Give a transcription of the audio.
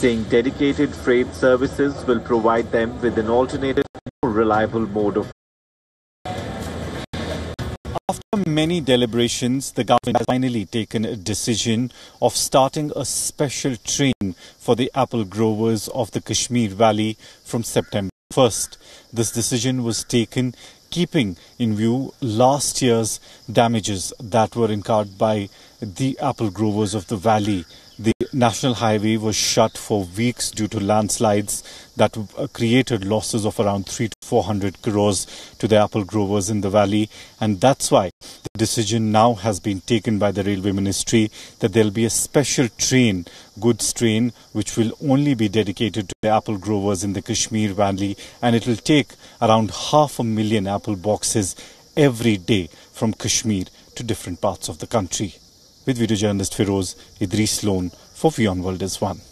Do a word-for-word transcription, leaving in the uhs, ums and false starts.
saying dedicated freight services will provide them with an alternative, more reliable mode of. After many deliberations, the government has finally taken a decision of starting a special train for the apple growers of the Kashmir Valley from September first. This decision was taken keeping in view last year's damages that were incurred by the apple growers of the valley. The national highway was shut for weeks due to landslides that created losses of around three to four hundred crores to the apple growers in the valley, and that's why the decision now has been taken by the Railway Ministry that there will be a special train, goods train, which will only be dedicated to the apple growers in the Kashmir Valley, and it will take around half a million apple boxes every day from Kashmir to different parts of the country. With video journalist Feroz Idris Lone for WION World is One.